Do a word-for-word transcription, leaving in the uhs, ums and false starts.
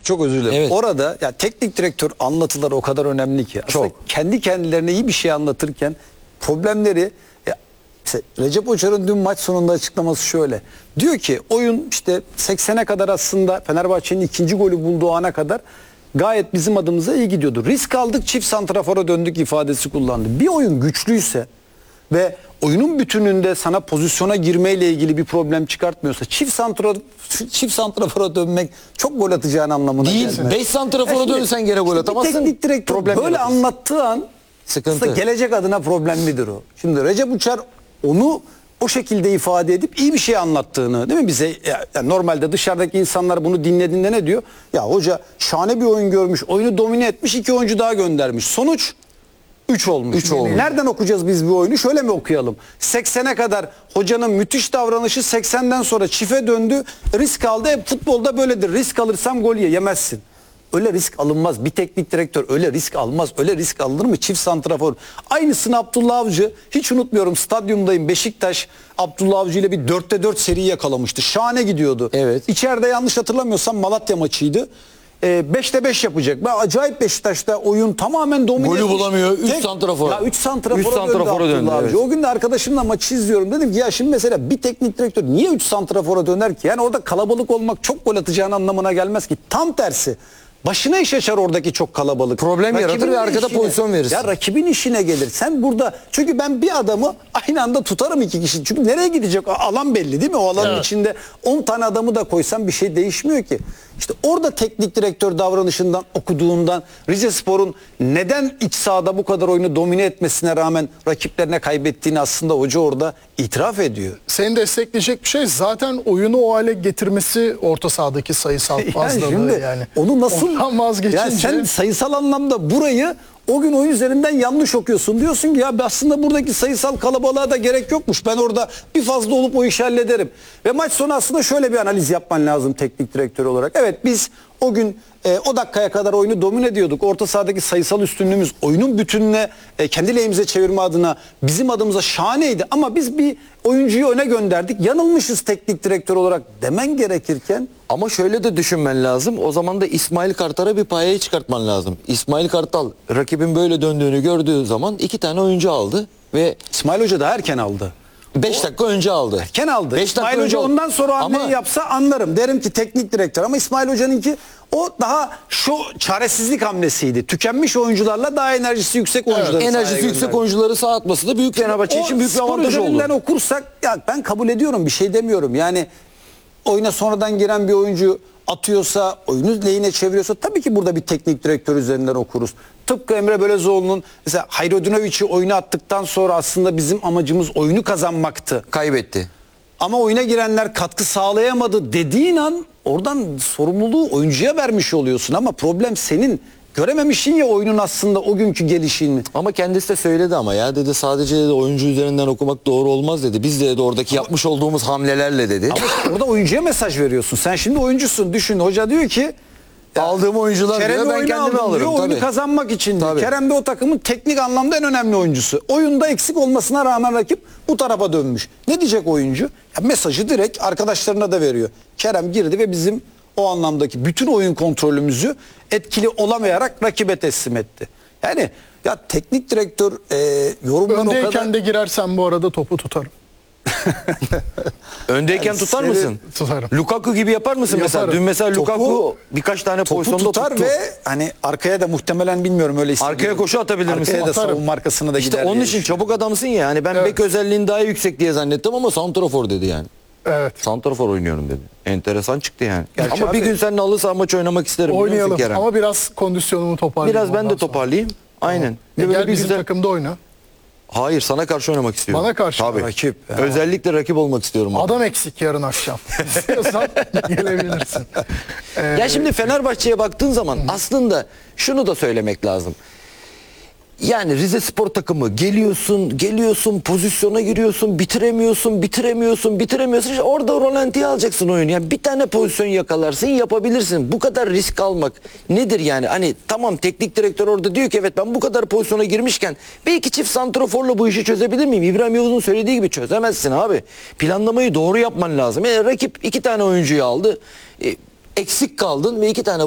çok özür dilerim. Evet. Orada ya teknik direktör anlatıları o kadar önemli ki. Aslında Çok. kendi kendilerine iyi bir şey anlatırken problemleri ya, işte Recep Hoca'nın dün maç sonunda açıklaması şöyle. Diyor ki oyun işte seksene kadar aslında Fenerbahçe'nin ikinci golü bulduğu ana kadar gayet bizim adımıza iyi gidiyordu. Risk aldık, çift santrafora döndük ifadesi kullandı. Bir oyun güçlüyse ve oyunun bütününde sana pozisyona girmeyle ilgili bir problem çıkartmıyorsa çift santra çift santrafora dönmek çok gol atacağın anlamına Değil. gelmez. beş santrafora şimdi- dönsen gene gol işte bir atamazsın. teknik direktör Problem böyle yaratırsın. anlattığı an Sıkıntı. aslında gelecek adına problemlidir o. Şimdi Recep Uçar onu o şekilde ifade edip iyi bir şey anlattığını, değil mi bize? Ya, ya normalde dışarıdaki insanlar bunu dinlediğinde ne diyor? Ya hoca şahane bir oyun görmüş, oyunu domine etmiş, iki oyuncu daha göndermiş. Sonuç üç olmuş. Üç olmuş. Nereden okuyacağız biz bu oyunu? Şöyle mi okuyalım? seksene kadar hocanın müthiş davranışı, seksenden sonra çife döndü. Risk aldı. Hep futbolda böyledir. Risk alırsam gol ye, yemezsin. Öyle risk alınmaz. Bir teknik direktör öyle risk almaz. Öyle risk alınır mı? Çift santrafor. Aynısını Abdullah Avcı, hiç unutmuyorum, stadyumdayım. Beşiktaş Abdullah Avcı ile bir dörtte dört seri yakalamıştı. Şahane gidiyordu. Evet. İçeride yanlış hatırlamıyorsam Malatya maçıydı. Ee, beşte beş yapacak. Ben acayip Beşiktaş'ta oyun tamamen domine Golü etmiş. bulamıyor. Üç Tek- santrafor. Ya üç santrafora, Üç döndü santrafora Abdullah döndü, Avcı. evet. O gün de arkadaşımla maçı izliyorum. Dedim ki ya şimdi mesela bir teknik direktör niye üç santrafora döner ki? Yani orada kalabalık olmak çok gol atacağın anlamına gelmez ki. Tam tersi. Başına iş açar oradaki çok kalabalık. Problem yaratır Rakibin ve arkada işine- pozisyon verirsin. Ya rakibin işine gelir. Sen burada, çünkü ben bir adamı aynı anda tutarım iki kişi. Çünkü nereye gidecek? O alan belli değil mi? O alanın Evet. içinde on tane adamı da koysam bir şey değişmiyor ki. İşte orada teknik direktör davranışından, okuduğundan, Rizespor'un neden iç sahada bu kadar oyunu domine etmesine rağmen rakiplerine kaybettiğini aslında hoca orada itiraf ediyor. Seni destekleyecek bir şey zaten oyunu o hale getirmesi, orta sahadaki sayısal fazlalığı yani. şimdi onu nasıl Ondan vazgeçince. ya sen sayısal anlamda burayı o gün oyun üzerinden yanlış okuyorsun. Diyorsun ki ya aslında buradaki sayısal kalabalığa da gerek yokmuş. Ben orada bir fazla olup o işi hallederim. Ve maç sonu aslında şöyle bir analiz yapman lazım teknik direktör olarak. Evet biz o gün e, o dakikaya kadar oyunu domine ediyorduk. Orta sahadaki sayısal üstünlüğümüz oyunun bütününe e, kendi lehimize çevirme adına bizim adımıza şahaneydi. Ama biz bir oyuncuyu öne gönderdik. Yanılmışız teknik direktör olarak demen gerekirken Ama şöyle de düşünmen lazım. O zaman da İsmail Kartal'a bir payayı çıkartman lazım. İsmail Kartal rakibin böyle döndüğünü gördüğü zaman iki tane oyuncu aldı ve İsmail Hoca da erken aldı. beş dakika önce aldı. Erken aldı. Beş İsmail dakika önce Hoca aldı. ondan sonra hamleyi Ama yapsa anlarım. Derim ki teknik direktör. Ama İsmail Hoca'nınki o daha şu çaresizlik hamlesiydi. Tükenmiş oyuncularla daha enerjisi yüksek oyuncuları sahaya enerjisi yüksek gönderdi. oyuncuları sağ atması da büyük Fenerbahçe O için büyük bir spor avantaj üzerinden oldu. okursak ya ben kabul ediyorum, bir şey demiyorum. Yani oyuna sonradan giren bir oyuncu atıyorsa, oyunu lehine çeviriyorsa tabii ki burada bir teknik direktör üzerinden okuruz. Tıpkı Emre Belözoğlu'nun mesela Hayrodunovic'i oyuna attıktan sonra aslında bizim amacımız oyunu kazanmaktı. Kaybetti. Ama oyuna girenler katkı sağlayamadı dediğin an oradan sorumluluğu oyuncuya vermiş oluyorsun. Ama problem senin görememişsin ya oyunun aslında o günkü gelişini. Ama kendisi de söyledi ama ya dedi sadece dedi, oyuncu üzerinden okumak doğru olmaz dedi. Biz de dedi, oradaki yapmış olduğumuz hamlelerle dedi. Ama orada oyuncuya mesaj veriyorsun. Sen şimdi oyuncusun, düşün. Hoca diyor ki Aldığım oyuncular Kerem'i diyor ben oyuna kendimi aldım alırım. diyor, oyunu Tabii. kazanmak için diyor. Tabii. Kerem de o takımın teknik anlamda en önemli oyuncusu. Oyunda eksik olmasına rağmen rakip bu tarafa dönmüş. Ne diyecek oyuncu? Ya mesajı direkt arkadaşlarına da veriyor. Kerem girdi ve bizim o anlamdaki bütün oyun kontrolümüzü etkili olamayarak rakibe teslim etti. Yani ya teknik direktör e, yorumdan o Öndeyken kadar... de girersen bu arada topu tutarım. Öndeyken Yani tutar seni- mısın? Tutarım. Lukaku gibi yapar mısın mesela? Yaparım. Dün mesela Topu- Lukaku birkaç tane Topu pozisyonda tutar tuttu. ve hani arkaya da muhtemelen bilmiyorum öyle hissediyorum. Arkaya koşu atabilir misin? Arkaya da Atarım. savunma arkasına da İşte gider onun diye için düşünüyorum. çabuk adamsın ya. Hani ben Evet. bek özelliğin daha yüksek diye zannettim ama santrafor dedi yani. Evet. Santrafor oynuyorum dedi. Enteresan çıktı yani. Gerçi ama abi- bir gün seninle halı saha maçı oynamak isterim. biliyor musun Oynayalım Kerem? ama biraz kondisyonumu toparlayayım. Biraz ben ondan de sonra. toparlayayım. Aynen. E Ve böyle gel bir bizim güzel- takımda oyna. Hayır sana karşı oynamak istiyorum. Bana karşı mı? Tabii. Rakip. Ya. Özellikle rakip olmak istiyorum. abi. Adam eksik yarın akşam. İstiyorsan gelebilirsin. Ee, Ya şimdi Fenerbahçe'ye baktığın zaman aslında şunu da söylemek lazım. Yani Rize Spor takımı geliyorsun, geliyorsun, pozisyona giriyorsun, bitiremiyorsun, bitiremiyorsun, bitiremiyorsun. İşte orada rolantiye alacaksın oyunu. Yani bir tane pozisyon yakalarsın, yapabilirsin. Bu kadar risk almak nedir yani? Hani tamam teknik direktör orada diyor ki evet ben bu kadar pozisyona girmişken belki çift santroforla bu işi çözebilir miyim? İbrahim Yavuz'un söylediği gibi çözemezsin abi. Planlamayı doğru yapman lazım. Yani rakip iki tane oyuncuyu aldı. E, eksik kaldın ve iki tane